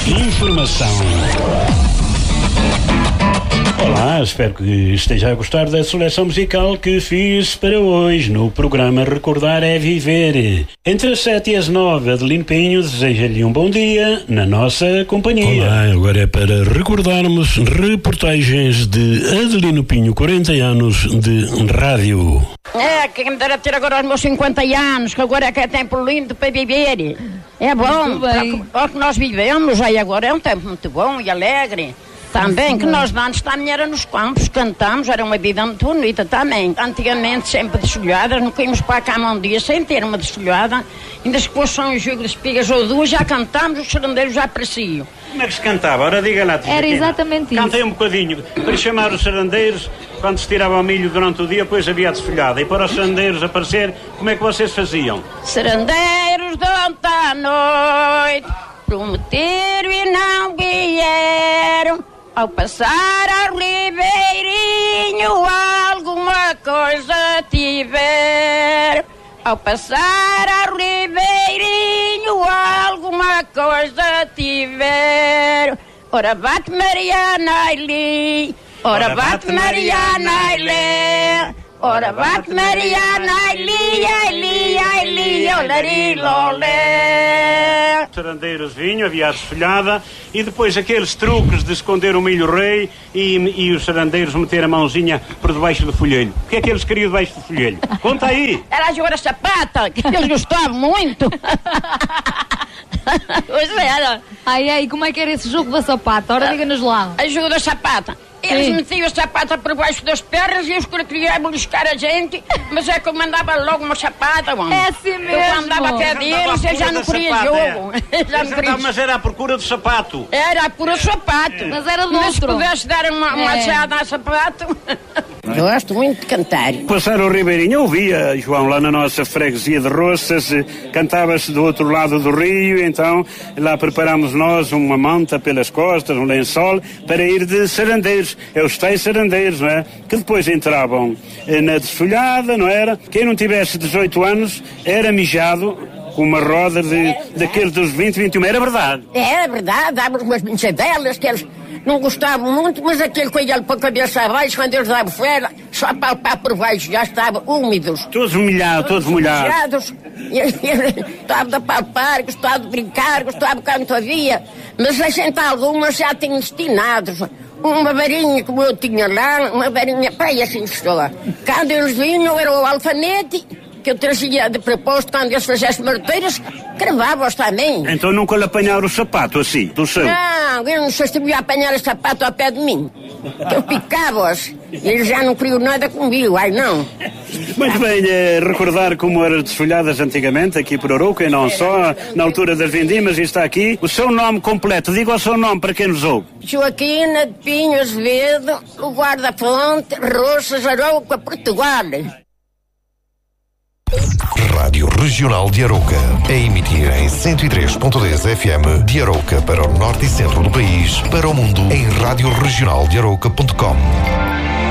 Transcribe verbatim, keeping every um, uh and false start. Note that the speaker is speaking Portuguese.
Informação. Olá, espero que esteja a gostar da seleção musical que fiz para hoje no programa Recordar é Viver. Entre as sete e as nove, Adelino Pinho deseja-lhe um bom dia na nossa companhia. Olá, agora é para recordarmos reportagens de Adelino Pinho, quarenta anos de rádio. É, quem me dera ter agora os meus cinquenta anos, que agora é que é tempo lindo para viver. É bom, o que nós vivemos aí agora é um tempo muito bom e alegre. Também, que nós antes também era nos campos, cantamos, era uma vida muito bonita também. Antigamente sempre desfolhadas, nunca íamos para a cama um dia sem ter uma desfolhada. Ainda se fosse um jogo de espigas ou duas, já cantamos, os serandeiros já apareciam. Como é que se cantava? Ora, diga lá, Era exatamente isso. Cantei um bocadinho, para chamar os serandeiros, quando se tirava o milho durante o dia, depois havia a desfolhada. E para os serandeiros aparecer, como é que vocês faziam? Serandeiros de ontem à noite, prometeram e não vieram. Ao passar ao ribeirinho alguma coisa tiver. Ao passar ao ribeirinho alguma coisa tiver. Ora bate Mariana Ailê, ora bate Mariana Ailê, ora bate Mariana Ailê, Ailê, Ailê, olari, lolé. Os serandeiros vinham, havia a desfolhada e depois aqueles truques de esconder o milho rei e, e os serandeiros meter a mãozinha por debaixo do folhelho. O que é que eles queriam debaixo do folhelho? Conta aí! Era jogar a sapata, que eles gostavam muito. Pois era. Ai, ai, como é que era esse jogo da sapata? Ora, diga-nos lá. A jogo da sapata. Eles Sim. metiam a sapata por baixo das pernas e os que queriam beliscar a gente, mas é que eu mandava logo uma sapata, mano. É assim mesmo. Eu andava até deles e já não queria jogo. Já não queria. Mas era à procura do sapato. Era a pura sapato. Mas era do Mas se outro. pudesse dar uma, uma É. achada a sapato. Gosto muito de cantar. Passar o Ribeirinho, eu ouvia, João, lá na nossa freguesia de Roças, cantava-se do outro lado do rio, então lá preparámos nós uma manta pelas costas, um lençol, para ir de serandeiros, é os tais serandeiros, não é? Que depois entravam na desfolhada, não era? Quem não tivesse dezoito anos era mijado com uma roda de, daqueles dos vinte, vinte e um, era verdade. É verdade, dávamos umas brincadelas que eles não gostavam muito, mas aquele coelho para a cabeça abaixo, quando eles davam fora, só palpar por baixo, já estavam úmidos. Todos molhados, todos molhados. Gostava de palpar, gostava de brincar, gostava quanto havia, mas a gente algumas já tinham destinados. Uma varinha como eu tinha lá, uma varinha para aí assim estou. Quando eles vinham era o alfanete que eu trazia de propósito, quando eles fizessem marteiras, cravava-os também. Então nunca lhe apanharam o sapato assim, do seu? Não, eu não sei se devia apanhar o sapato ao pé de mim. Que eu picava-os. Eles já não queriam nada comigo, ai não. Muito bem, eh, recordar como eram desfolhadas antigamente aqui por Arouca e não só, na altura das vendimas, e está aqui o seu nome completo. Diga o seu nome para quem nos ouve. Joaquina de Pinho Azevedo, o guarda-fonte, Roças, Arouca, Portugal. Rádio Regional de Arouca, a emitir em cento e três ponto dez F M de Arouca para o norte e centro do país, para o mundo em rádio regional de arouca ponto com.